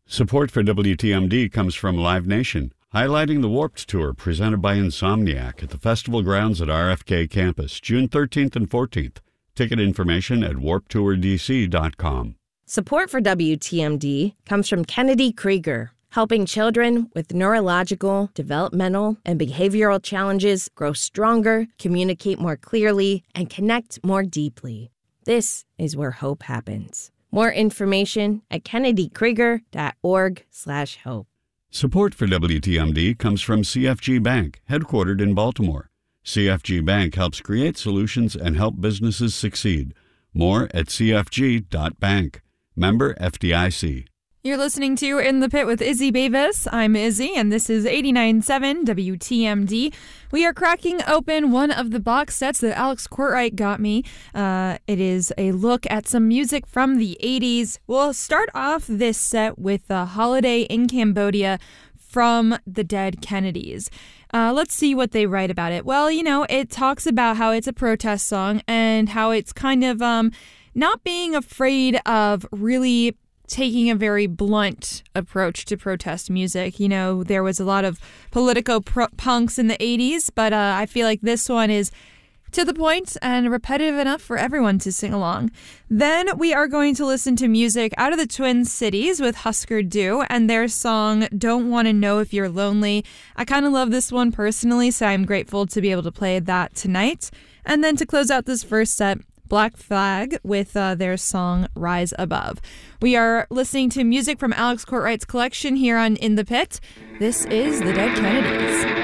Support for WTMD comes from Live Nation, highlighting the Warped Tour presented by Insomniac at the festival grounds at RFK Campus, June 13th and 14th. Ticket information at warptourdc.com. Support for WTMD comes from Kennedy Krieger, helping children with neurological, developmental, and behavioral challenges grow stronger, communicate more clearly, and connect more deeply. This is where hope happens. More information at kennedykrieger.org/hope. Support for WTMD comes from CFG Bank, headquartered in Baltimore. CFG Bank helps create solutions and help businesses succeed. More at cfg.bank. Member FDIC. You're listening to In the Pit with Izzy Bavis. I'm Izzy, and this is 89.7 WTMD. We are cracking open one of the box sets that Alex Courtright got me. It is a look at some music from the 80s. We'll start off this set with Holiday in Cambodia from the Dead Kennedys. Let's see what they write about it. Well, it talks about how it's a protest song and how it's kind of not being afraid of really taking a very blunt approach to protest music. There was a lot of punks in the 80s, but I feel like this one is to the point and repetitive enough for everyone to sing along. Then we are going to listen to music out of the Twin Cities with Husker Du and their song Don't Want to Know If You're Lonely. I kind of love this one personally, so I'm grateful to be able to play that tonight. And then to close out this first set, Black Flag with their song Rise Above. We are listening to music from Alex Courtright's collection here on In the Pit. This is the Dead Kennedys.